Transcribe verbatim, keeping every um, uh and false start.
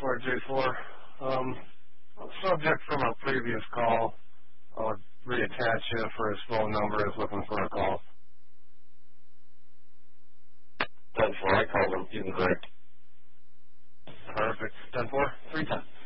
four J four. Um, subject from a previous call. I'll reattach you for his phone number. Is looking for a call. ten four, I called him. He's in correct. Perfect. ten four? three ten.